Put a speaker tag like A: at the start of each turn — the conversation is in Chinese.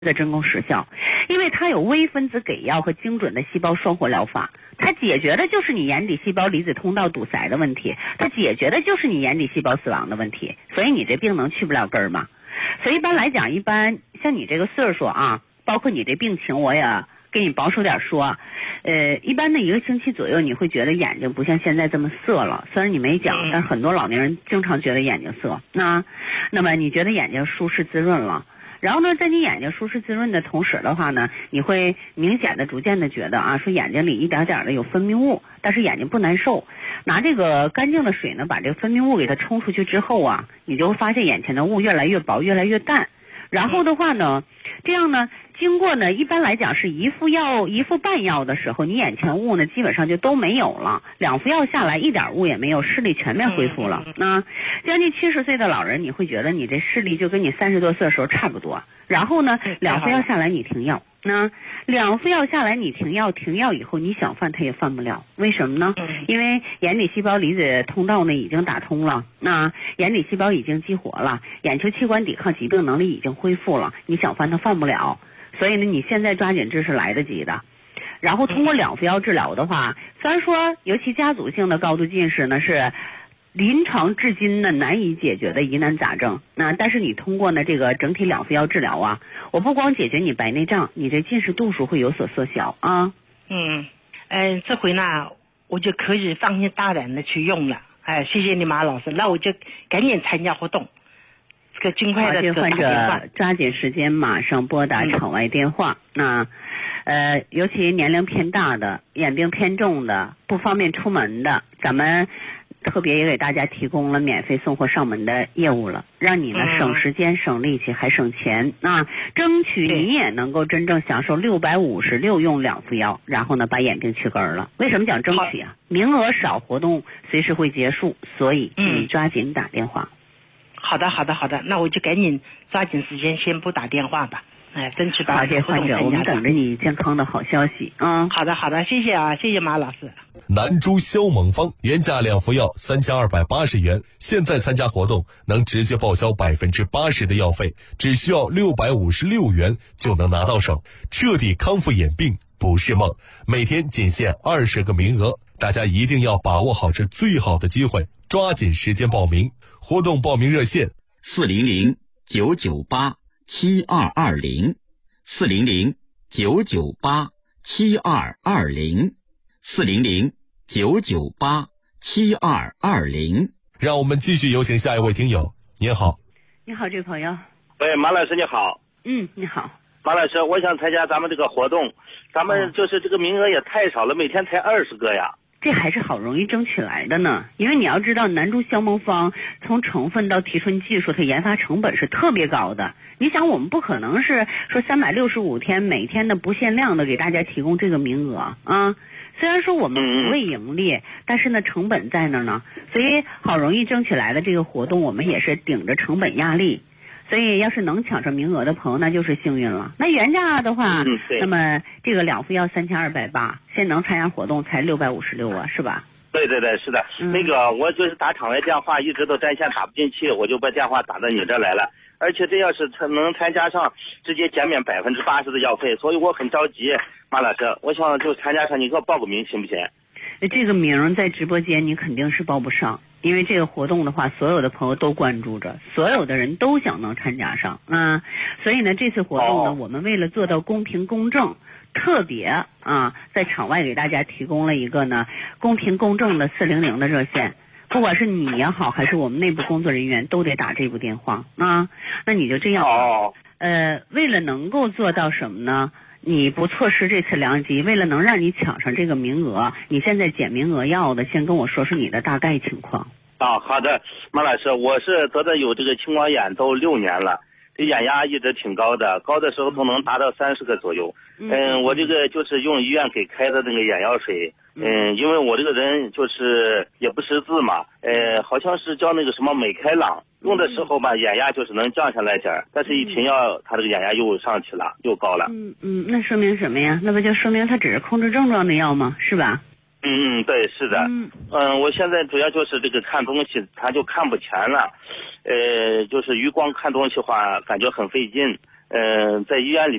A: 的真功实效，因为它有微分子给药和精准的细胞双活疗法，它解决的就是你眼底细胞离子通道堵塞的问题，它解决的就是你眼底细胞死亡的问题，所以你这病能去不了根儿吗？所以一般来讲，一般像你这个岁数啊，包括你这病情，我也给你保守点说，一般的1个星期左右，你会觉得眼睛不像现在这么涩了。虽然你没讲，但很多老年人经常觉得眼睛涩。那么你觉得眼睛舒适滋润了？然后呢，在你眼睛舒适滋润的同时的话呢，你会明显的、逐渐的觉得啊，说眼睛里一点点的有分泌物，但是眼睛不难受。拿这个干净的水呢，把这个分泌物给它冲出去之后啊，你就会发现眼前的雾越来越薄，越来越淡。然后的话呢，这样呢，经过呢，一般来讲是1副药、1副半药的时候，你眼前雾呢基本上就都没有了，2副药下来一点雾也没有，视力全面恢复了。将近70岁的老人，你会觉得你这视力就跟你30多岁的时候差不多。然后呢，2副药下来你停药，那2副药下来你停药以后你想犯它也犯不了，为什么呢？因为眼底细胞离子通道呢已经打通了，那眼底细胞已经激活了，眼球器官抵抗疾病能力已经恢复了，你想犯它犯不了。所以呢，你现在抓紧治是来得及的。然后通过2副药治疗的话，虽然说尤其家族性的高度近视呢是临床至今呢难以解决的疑难杂症，但是你通过呢这个整体2副药治疗啊，我不光解决你白内障，你这近视度数会有所缩小啊。
B: 这回呢我就可以放心大胆的去用了。谢谢你马老师，那我就赶紧参加活动。这个尽快的
A: 患者抓紧时间马上拨打场外电话。尤其年龄偏大的、眼病偏重的、不方便出门的，咱们特别也给大家提供了免费送货上门的业务了，让你呢省时间、省力气还省钱。争取你也能够真正享受656用2副药，然后呢把眼病去根儿了。为什么讲争取啊？名额少，活动随时会结束，所以你抓紧打电话。
B: 好的，那我就赶紧抓紧时间先拨打电话吧。争取把
A: 好，这患者，我们等着你健康的好消息。
B: 好的，谢谢啊，谢谢马老师。
C: 南珠消猛方原价2副药3280元，现在参加活动能直接报销80%的药费，只需要656元就能拿到手，彻底康复眼病不是梦。每天仅限20个名额，大家一定要把握好这最好的机会，抓紧时间报名。活动报名热线
D: 400-998-7220 400-998-7220 400-998-7220。
C: 让我们继续有请下一位听友。您好。
A: 你好，这位朋友。
E: 喂，马老师你好。
A: 你好。
E: 马老师，我想参加咱们这个活动，咱们就是这个名额也太少了，每天才20个呀。
A: 这还是好容易争取来的呢，因为你要知道南珠消蒙方从成分到提纯技术，它研发成本是特别高的。你想我们不可能是说365天每天的不限量的给大家提供这个名额啊。虽然说我们不为盈利，但是呢成本在那儿呢，所以好容易争取来的这个活动，我们也是顶着成本压力。所以要是能抢上名额的朋友，那就是幸运了。那原价的话，那么这个2副药3280，现在能参加活动才656啊，是吧？
E: 对，是的。那个我就是打场外电话，一直都占线打不进去，我就把电话打到你这来了。而且这要是能参加上，直接减免80%的药费，所以我很着急。马老师，我想就参加上，你给我报个名行不行？
A: 这个名在直播间你肯定是报不上，因为这个活动的话，所有的朋友都关注着，所有的人都想能参加上所以呢，这次活动呢，我们为了做到公平公正，特别在场外给大家提供了一个呢公平公正的400的热线，不管是你也好，还是我们内部工作人员都得打这部电话那你就这样为了能够做到什么呢？你不错失这次良机，为了能让你抢上这个名额，你现在减名额要的，先跟我说说你的大概情况。
E: 好的，马老师，我是得的有这个青光眼都6年了，这眼压一直挺高的，高的时候都能达到30个左右。我这个就是用医院给开的那个眼药水。因为我这个人就是也不识字嘛，好像是叫那个什么美开朗，用的时候吧，眼压就是能降下来点儿，但是一停药，它这个眼压又上去了，又高了。
A: 那说明什么呀？那不就说明它只是控制症状的药吗？是吧？
E: 对，是的。我现在主要就是这个看东西，它就看不全了，就是余光看东西的话，感觉很费劲。 在医院里